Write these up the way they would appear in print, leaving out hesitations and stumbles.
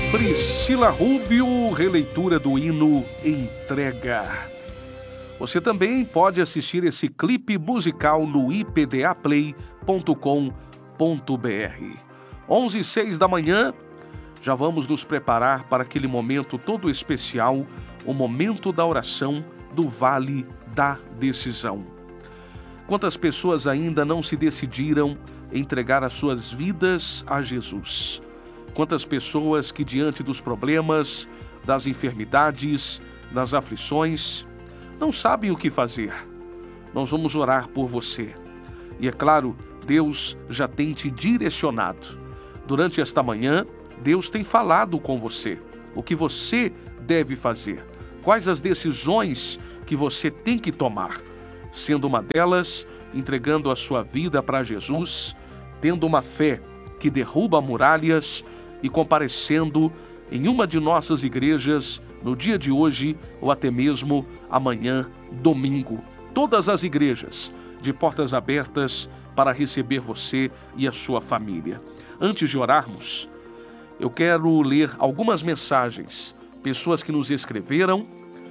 Priscila Rubio, releitura do hino Entrega. Você também pode assistir esse clipe musical no ipdaplay.com.br. 11h06 da manhã, já vamos nos preparar para aquele momento todo especial, o momento da oração do Vale da Decisão. Quantas pessoas ainda não se decidiram entregar as suas vidas a Jesus? Quantas pessoas que diante dos problemas, das enfermidades, das aflições, não sabem o que fazer? Nós vamos orar por você. E é claro, Deus já tem te direcionado. Durante esta manhã, Deus tem falado com você. O que você deve fazer? Quais as decisões que você tem que tomar? Sendo uma delas, entregando a sua vida para Jesus, tendo uma fé que derruba muralhas e comparecendo em uma de nossas igrejas no dia de hoje ou até mesmo amanhã, domingo. Todas as igrejas de portas abertas para receber você e a sua família. Antes de orarmos, eu quero ler algumas mensagens, pessoas que nos escreveram,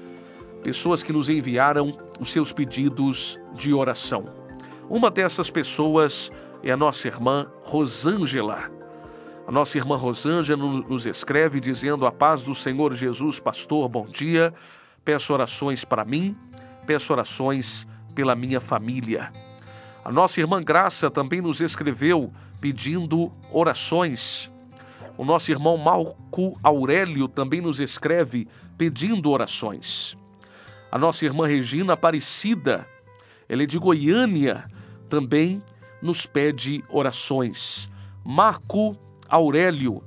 pessoas que nos enviaram os seus pedidos de oração. Uma dessas pessoas é a nossa irmã Rosângela. A nossa irmã Rosângela nos escreve dizendo: a paz do Senhor Jesus, pastor, bom dia. Peço orações para mim, peço orações pela minha família. A nossa irmã Graça também nos escreveu pedindo orações. O nosso irmão Marco Aurélio também nos escreve pedindo orações. A nossa irmã Regina Aparecida, ela é de Goiânia, também nos pede orações. Marco Aurélio,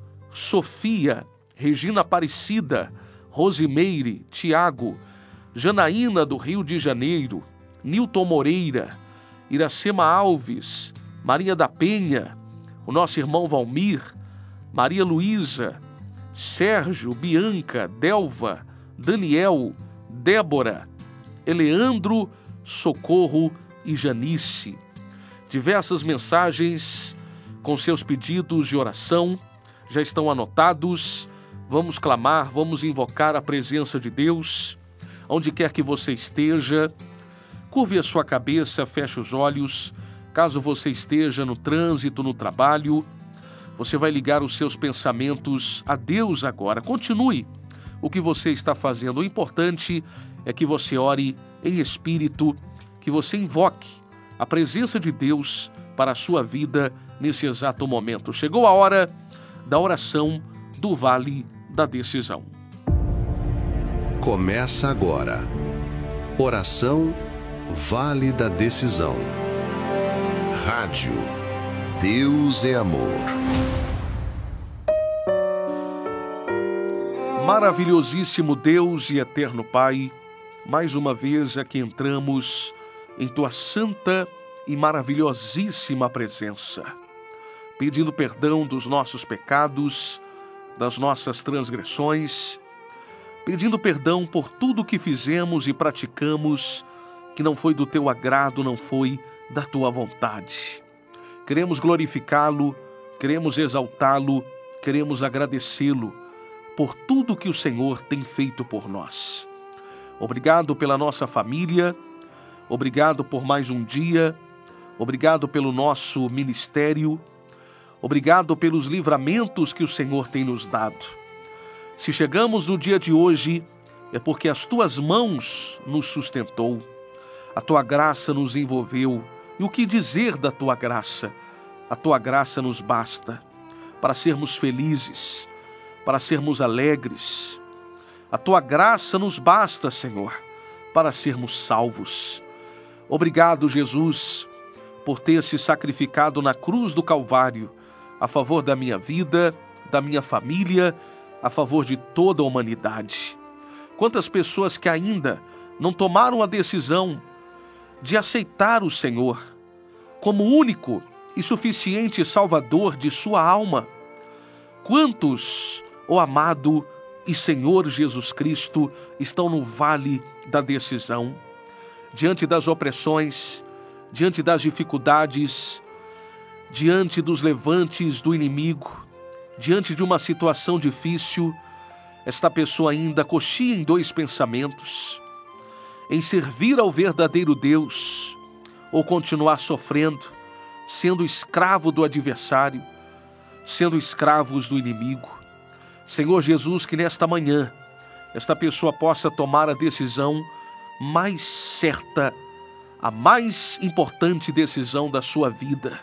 Sofia, Regina Aparecida, Rosimeire, Tiago, Janaína do Rio de Janeiro, Nilton Moreira, Iracema Alves, Maria da Penha, o nosso irmão Valmir, Maria Luísa, Sérgio, Bianca, Delva, Daniel, Débora, Eleandro, Socorro e Janice. Diversas mensagens com seus pedidos de oração já estão anotados. Vamos clamar, vamos invocar a presença de Deus. Onde quer que você esteja, curve a sua cabeça, feche os olhos. Caso você esteja no trânsito, no trabalho, você vai ligar os seus pensamentos a Deus agora. Continue o que você está fazendo. O importante é que você ore em espírito, que você invoque a presença de Deus para a sua vida nesse exato momento. Chegou a hora da oração do Vale da Decisão. Começa agora. Oração Vale da Decisão. Rádio Deus é Amor. Maravilhosíssimo Deus e eterno Pai, mais uma vez aqui entramos em Tua santa e maravilhosíssima presença, pedindo perdão dos nossos pecados, das nossas transgressões, pedindo perdão por tudo que fizemos e praticamos que não foi do Teu agrado, não foi da Tua vontade. Queremos glorificá-lo, queremos exaltá-lo, queremos agradecê-lo por tudo que o Senhor tem feito por nós. Obrigado pela nossa família, obrigado por mais um dia, obrigado pelo nosso ministério, obrigado pelos livramentos que o Senhor tem nos dado. Se chegamos no dia de hoje, é porque as Tuas mãos nos sustentou, a Tua graça nos envolveu. E o que dizer da Tua graça? A Tua graça nos basta para sermos felizes, para sermos alegres. A Tua graça nos basta, Senhor, para sermos salvos. Obrigado, Jesus, por ter se sacrificado na cruz do Calvário, a favor da minha vida, da minha família, a favor de toda a humanidade. Quantas pessoas que ainda não tomaram a decisão de aceitar o Senhor como único e suficiente Salvador de sua alma. Quantos, ó amado e Senhor Jesus Cristo, estão no vale da decisão, diante das opressões, diante das dificuldades, diante dos levantes do inimigo, diante de uma situação difícil, esta pessoa ainda cochia em dois pensamentos: em servir ao verdadeiro Deus ou continuar sofrendo, sendo escravo do adversário, sendo escravos do inimigo. Senhor Jesus, que nesta manhã esta pessoa possa tomar a decisão mais certa, a mais importante decisão da sua vida,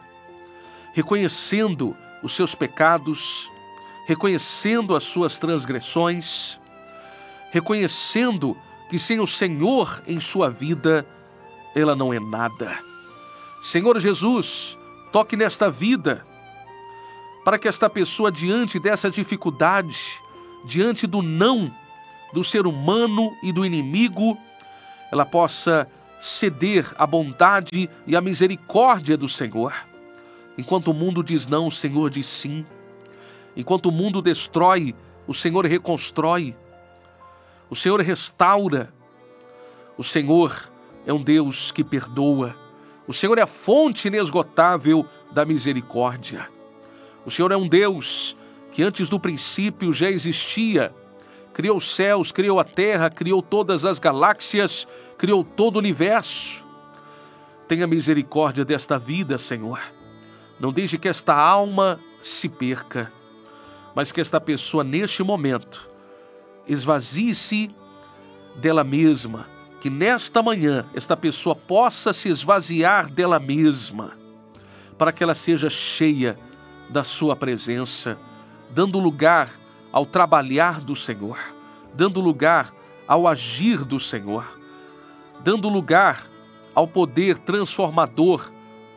reconhecendo os seus pecados, reconhecendo as suas transgressões, reconhecendo que sem o Senhor em sua vida, ela não é nada. Senhor Jesus, toque nesta vida, para que esta pessoa, diante dessa dificuldade, diante do não do ser humano e do inimigo, ela possa ceder à bondade e à misericórdia do Senhor. Enquanto o mundo diz não, o Senhor diz sim. Enquanto o mundo destrói, o Senhor reconstrói. O Senhor restaura. O Senhor é um Deus que perdoa. O Senhor é a fonte inesgotável da misericórdia. O Senhor é um Deus que antes do princípio já existia. Criou os céus, criou a terra, criou todas as galáxias, criou todo o universo. Tenha misericórdia desta vida, Senhor. Não deixe que esta alma se perca, mas que esta pessoa, neste momento, esvazie-se dela mesma. Que nesta manhã, esta pessoa possa se esvaziar dela mesma, para que ela seja cheia da sua presença, dando lugar ao trabalhar do Senhor, dando lugar ao agir do Senhor, dando lugar ao poder transformador,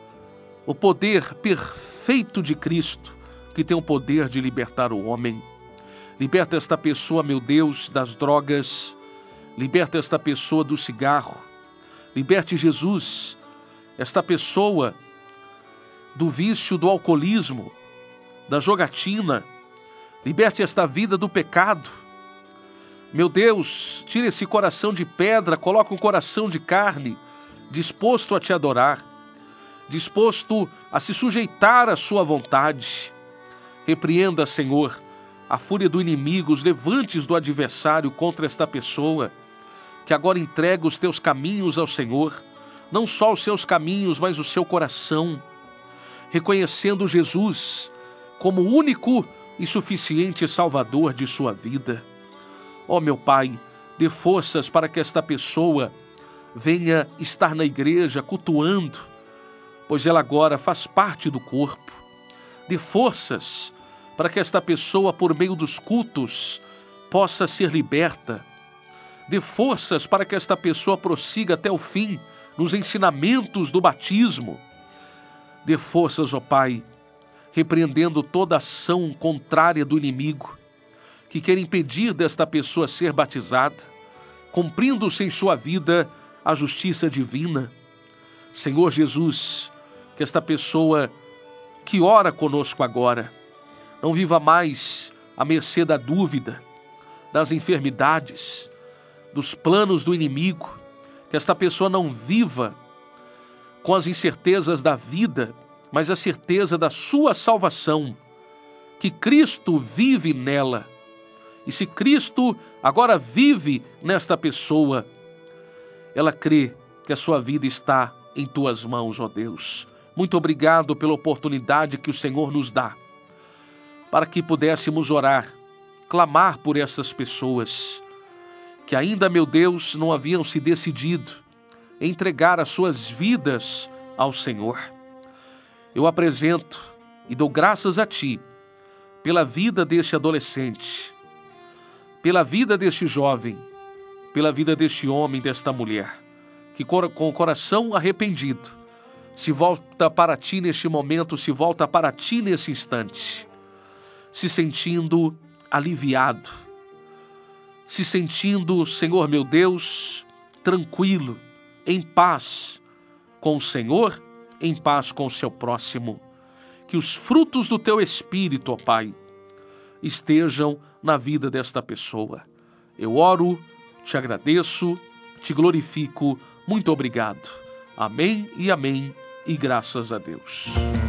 o poder perfeito de Cristo, que tem o poder de libertar o homem. Liberta esta pessoa, meu Deus, das drogas, liberta esta pessoa do cigarro, liberte, Jesus, esta pessoa do vício do alcoolismo, da jogatina, liberte esta vida do pecado. Meu Deus, tira esse coração de pedra, coloca um coração de carne, disposto a te adorar, disposto a se sujeitar à sua vontade. Repreenda, Senhor, a fúria do inimigo, os levantes do adversário contra esta pessoa, que agora entrega os teus caminhos ao Senhor, não só os seus caminhos, mas o seu coração, reconhecendo Jesus como o único e suficiente Salvador de sua vida. Ó meu Pai, dê forças para que esta pessoa venha estar na igreja cultuando, pois ela agora faz parte do corpo. Dê forças para que esta pessoa, por meio dos cultos, possa ser liberta. Dê forças para que esta pessoa prossiga até o fim nos ensinamentos do batismo. Dê forças, ó Pai, repreendendo toda ação contrária do inimigo, que quer impedir desta pessoa ser batizada, cumprindo-se em sua vida a justiça divina. Senhor Jesus, que esta pessoa que ora conosco agora, não viva mais à mercê da dúvida, das enfermidades, dos planos do inimigo, que esta pessoa não viva com as incertezas da vida, mas a certeza da sua salvação, que Cristo vive nela. E se Cristo agora vive nesta pessoa, ela crê que a sua vida está em tuas mãos, ó Deus. Muito obrigado pela oportunidade que o Senhor nos dá, para que pudéssemos orar, clamar por essas pessoas, que ainda, meu Deus, não haviam se decidido a entregar as suas vidas ao Senhor. Eu apresento e dou graças a Ti pela vida deste adolescente, pela vida deste jovem, pela vida deste homem, desta mulher, que com o coração arrependido se volta para Ti neste momento, se volta para Ti nesse instante, se sentindo aliviado, se sentindo, Senhor meu Deus, tranquilo, em paz com o Senhor, em paz com o seu próximo. Que os frutos do Teu Espírito, ó Pai, estejam na vida desta pessoa. Eu oro, te agradeço, te glorifico. Muito obrigado. Amém e amém, e graças a Deus.